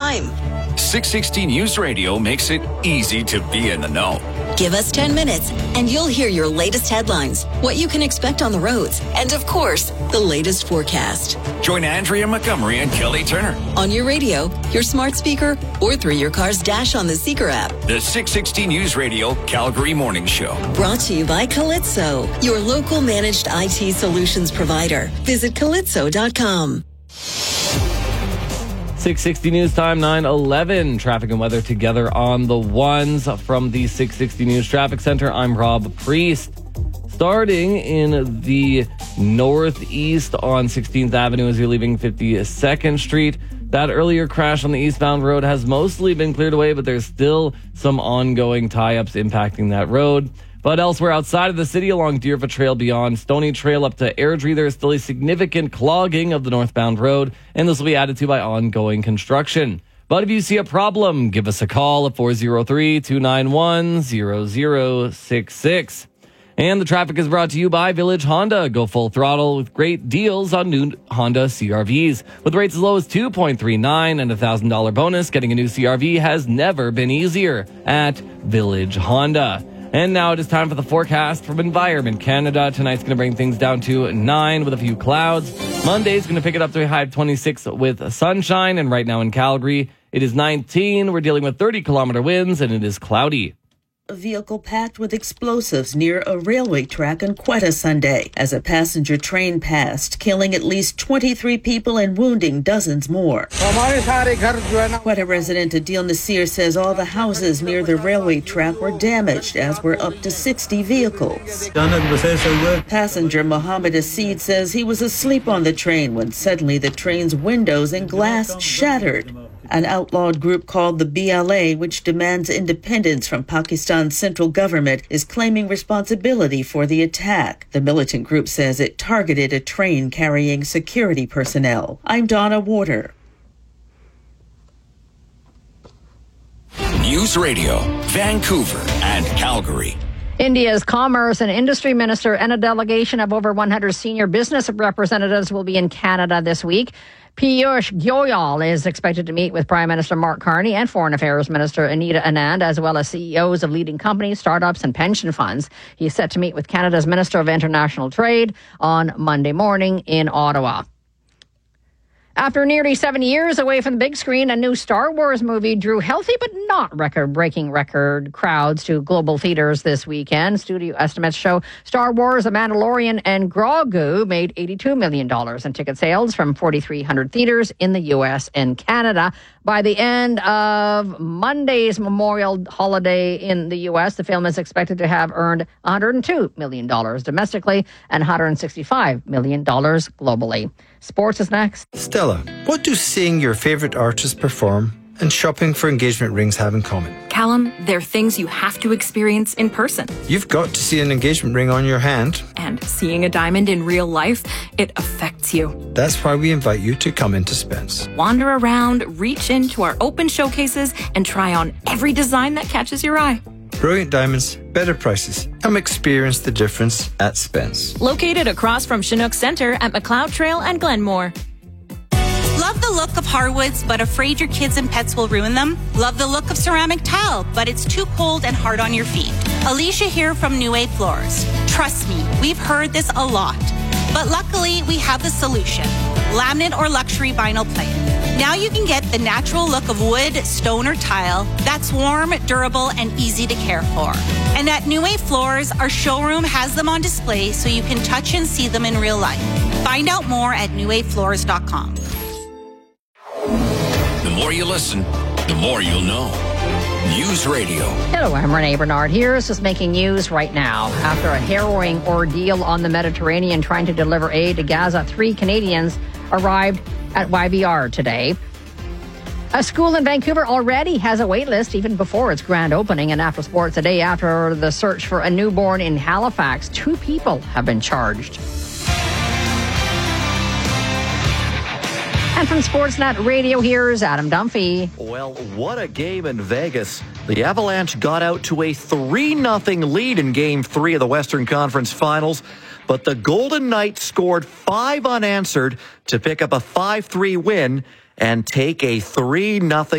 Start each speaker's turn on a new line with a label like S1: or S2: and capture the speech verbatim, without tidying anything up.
S1: time.
S2: six sixty News Radio makes it easy to be in the know.
S1: Give us ten minutes and you'll hear your latest headlines, what you can expect on the roads, and of course, the latest forecast.
S2: Join Andrea Montgomery and Kelly Turner
S1: on your radio, your smart speaker, or through your car's dash on the Seeker app.
S2: The six sixty News Radio Calgary Morning Show.
S1: Brought to you by Calypso, your local managed I T solutions provider. Visit calypso dot com.
S3: six sixty News Time, nine eleven. Traffic and weather together on the ones from the six sixty News Traffic Center. I'm Rob Priest. Starting in the northeast on sixteenth Avenue as you're leaving fifty-second Street. That earlier crash on the eastbound road has mostly been cleared away, but there's still some ongoing tie-ups impacting that road. But elsewhere outside of the city along Deerva Trail beyond Stony Trail up to Airdrie, there is still a significant clogging of the northbound road, and this will be added to by ongoing construction. But if you see a problem, give us a call at four oh three, two nine one, zero zero six six. And the traffic is brought to you by Village Honda. Go full throttle with great deals on new Honda C R Vs. With rates as low as two point three nine and a one thousand dollars bonus, getting a new C R V has never been easier at Village Honda. And now it is time for the forecast from Environment Canada. Tonight's going to bring things down to nine with a few clouds. Monday's going to pick it up to a high of twenty-six with sunshine. And right now in Calgary, it is nineteen. We're dealing with thirty kilometer winds and it is cloudy.
S4: A vehicle packed with explosives near a railway track in Quetta Sunday as a passenger train passed, killing at least twenty-three people and wounding dozens more. Quetta resident Adil Nasir says all the houses near the railway track were damaged, as were up to sixty vehicles. Passenger Mohammed Asid says he was asleep on the train when suddenly the train's windows and glass shattered. An outlawed group called the B L A, which demands independence from Pakistan's central government, is claiming responsibility for the attack. The militant group says it targeted a train carrying security personnel. I'm Donna Warder.
S2: News Radio, Vancouver and Calgary.
S5: India's Commerce and Industry Minister and a delegation of over one hundred senior business representatives will be in Canada this week. Piyush Goyal is expected to meet with Prime Minister Mark Carney and Foreign Affairs Minister Anita Anand, as well as C E Os of leading companies, startups, and pension funds. He's set to meet with Canada's Minister of International Trade on Monday morning in Ottawa. After nearly seven years away from the big screen, a new Star Wars movie drew healthy but not record-breaking record crowds to global theaters this weekend. Studio estimates show Star Wars, The Mandalorian, and Grogu made eighty-two million dollars in ticket sales from forty-three hundred theaters in the U S and Canada. By the end of Monday's Memorial holiday in the U S, the film is expected to have earned one hundred two million dollars domestically and one hundred sixty-five million dollars globally. Sports is next.
S6: Stella, what do seeing your favourite artist perform and shopping for engagement rings have in common?
S7: Callum, they're things you have to experience in person.
S6: You've got to see an engagement ring on your hand.
S7: And seeing a diamond in real life, it affects you.
S6: That's why we invite you to come into Spence.
S7: Wander around, reach into our open showcases, and try on every design that catches your eye.
S6: Brilliant diamonds, better prices. Come experience the difference at Spence.
S7: Located across from Chinook Centre at McLeod Trail and Glenmore.
S8: Love the look of hardwoods, but afraid your kids and pets will ruin them? Love the look of ceramic tile, but it's too cold and hard on your feet? Alicia here from New Wave Floors. Trust me, we've heard this a lot. But luckily, we have the solution. Laminate or luxury vinyl plank. Now you can get the natural look of wood, stone, or tile that's warm, durable, and easy to care for. And at New Wave Floors, our showroom has them on display so you can touch and see them in real life. Find out more at new wave floors dot com.
S2: The more you listen, the more you'll know. News Radio.
S5: Hello, I'm Renee Bernard here. This is making news right now. After a harrowing ordeal on the Mediterranean trying to deliver aid to Gaza, three Canadians arrived at Y V R today. A school in Vancouver already has a wait list even before its grand opening. And after sports, a day after the search for a newborn in Halifax, two people have been charged. And from Sportsnet Radio, here's Adam Dunphy.
S9: Well, what a game in Vegas. The Avalanche got out to a three nothing lead in Game three of the Western Conference Finals, but the Golden Knights scored five unanswered to pick up a five three win and take a three nothing